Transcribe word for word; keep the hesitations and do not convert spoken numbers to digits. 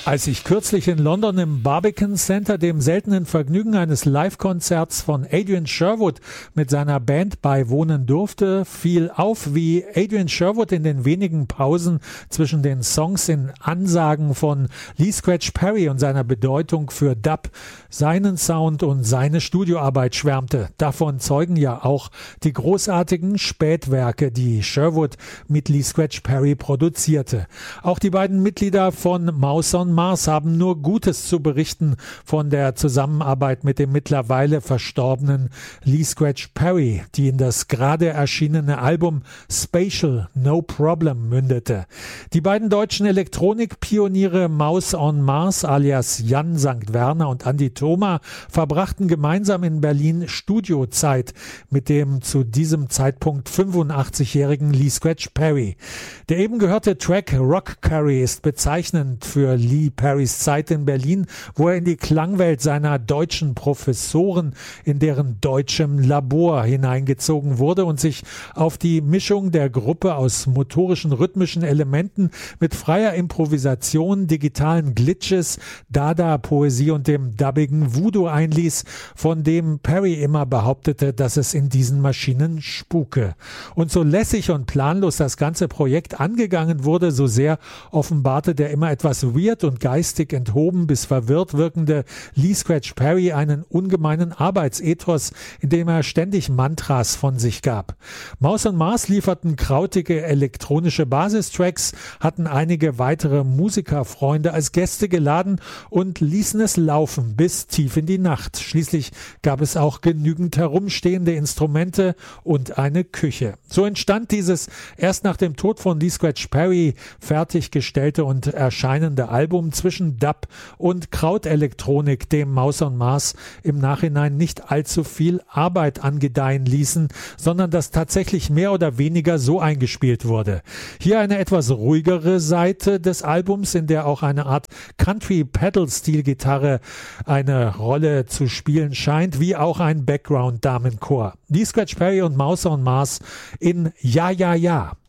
Als ich kürzlich in London im Barbican Center dem seltenen Vergnügen eines Live-Konzerts von Adrian Sherwood mit seiner Band beiwohnen durfte, fiel auf, wie Adrian Sherwood in den wenigen Pausen zwischen den Songs in Ansagen von Lee Scratch Perry und seiner Bedeutung für Dub, seinen Sound und seine Studioarbeit schwärmte. Davon zeugen ja auch die großartigen Spätwerke, die Sherwood mit Lee Scratch Perry produzierte. Auch die beiden Mitglieder von Mouse on Mars haben nur Gutes zu berichten von der Zusammenarbeit mit dem mittlerweile verstorbenen Lee Scratch Perry, die in das gerade erschienene Album Spatial No Problem mündete. Die beiden deutschen Elektronikpioniere Mouse on Mars alias Jan Sankt Werner und Andi Thoma verbrachten gemeinsam in Berlin Studiozeit mit dem zu diesem Zeitpunkt fünfundachtzig-jährigen Lee Scratch Perry. Der eben gehörte Track Rock Curry ist bezeichnend für Lee Perrys Zeit in Berlin, wo er in die Klangwelt seiner deutschen Professoren in deren deutschem Labor hineingezogen wurde und sich auf die Mischung der Gruppe aus motorischen, rhythmischen Elementen mit freier Improvisation, digitalen Glitches, Dada-Poesie und dem dubbigen Voodoo einließ, von dem Perry immer behauptete, dass es in diesen Maschinen spuke. Und so lässig und planlos das ganze Projekt angegangen wurde, so sehr offenbarte der immer etwas weird und geistig enthoben bis verwirrt wirkende Lee Scratch Perry einen ungemeinen Arbeitsethos, in dem er ständig Mantras von sich gab. Mouse on Mars lieferten krautige elektronische Basistracks, hatten einige weitere Musikerfreunde als Gäste geladen und ließen es laufen bis tief in die Nacht. Schließlich gab es auch genügend herumstehende Instrumente und eine Küche. So entstand dieses erst nach dem Tod von Lee Scratch Perry fertiggestellte und erscheinende Album zwischen Dub und Krautelektronik, dem Mouse on Mars im Nachhinein nicht allzu viel Arbeit angedeihen ließen, sondern das tatsächlich mehr oder weniger so eingespielt wurde. Hier eine etwas ruhigere Seite des Albums, in der auch eine Art Country-Pedal-Stil-Gitarre eine Rolle zu spielen scheint, wie auch ein Background-Damenchor. Lee Scratch Perry und Mouse on Mars in Ja, ja, ja.